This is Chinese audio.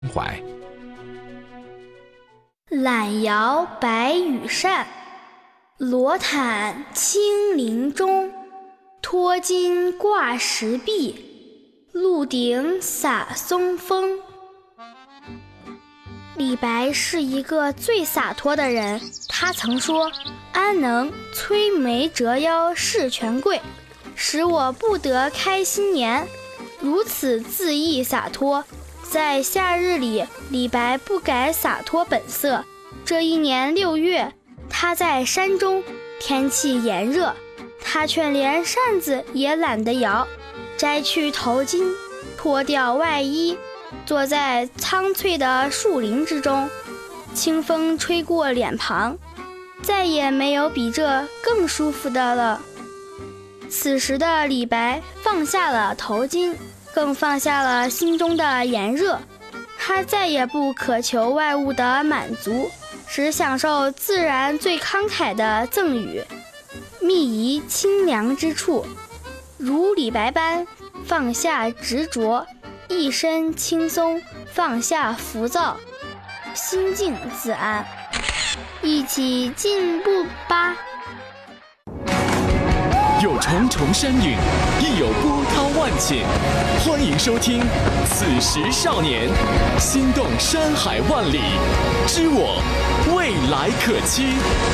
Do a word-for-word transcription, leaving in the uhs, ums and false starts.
怀。 懒摇白羽扇，罗毯轻林中。脱巾挂石壁，鹿顶洒松风。李白是一个最洒脱的人，他曾说：安能摧眉折腰事权贵，使我不得开新年。如此恣意洒脱，在夏日里，李白不改洒脱本色。这一年六月，他在山中，天气炎热，他却连扇子也懒得摇，摘去头巾，脱掉外衣，坐在苍翠的树林之中，清风吹过脸庞，再也没有比这更舒服的了。此时的李白放下了头巾，更放下了心中的炎热，他再也不渴求外物的满足，只享受自然最慷慨的赠予，觅宜清凉之处。如李白般放下执着，一身轻松，放下浮躁，心静自安。一起进步吧。 有重重山岭，亦有波涛万顷。欢迎收听《此时少年》，心动山海万里，知我未来可期。